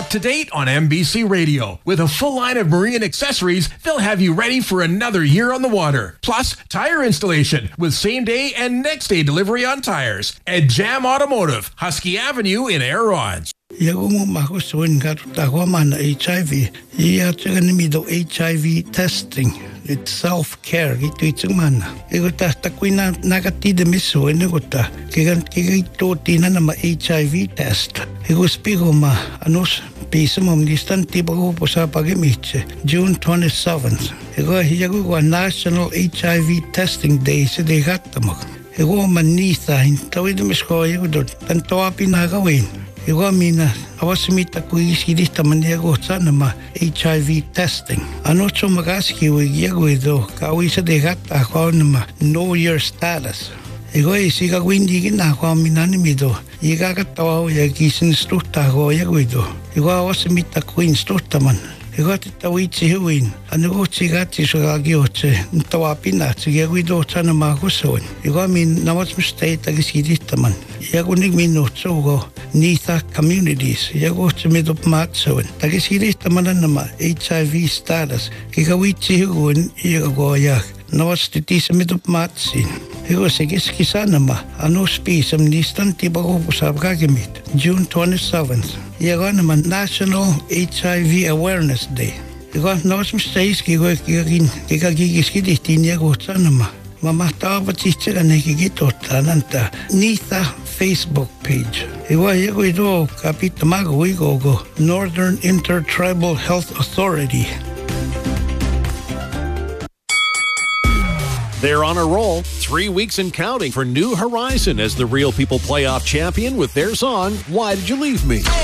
up to date on MBC Radio. With a full line of marine accessories, they'll have you ready for another year on the water. Plus, tire installation with same-day and next-day delivery on tires at Jam Automotive, Husky Avenue in Air-Ronds. HIV testing. It's self-care. Ito man. Iguta takwina nagatida miso iguta. Kigito tina na ma HIV test. Iguspigo ma anos pisa mo distanti bago po sa pagimiche. June 27th. Hiyago National HIV Testing Day sa dehata mo. Igo manisa hintawid misko igudo tanto pinagawin. Igo mina awasimita ko isidista maniago sana ma HIV testing. Ano so magaski wigiago ido kawisa de gata ko na know your status. Igo isiga windi gina ko minanimido. Iga katawa ya gisin stuta ko yago ido. Igo awasimita ko instuta man. Igo tawitsi huin. Ano ko sigati so gagioche. Tawapina sigago ido sana makuson. Igo min namas mistake tagisidista man. Iago nig minutso go Nitha communities. Iago tumido matsoon. Tagisidista man nama HIV status. Kikawitsi huin iago yak. Nawas titisa mido matsin. Igo sigiski sana ma. Ano spisam nistan tibago po sa kagimit. June 27th. Iago naman National HIV Awareness Day. Igo nawas mistais kikagigiski iago sana ma. Mamahtawa tichira nakikito tananta Nitha Facebook page. Iwa yago ito kapita mago go Northern Intertribal Health Authority. They're on a roll. 3 weeks and counting for New Horizon as the Real People playoff champion with their song, Why Did You Leave Me?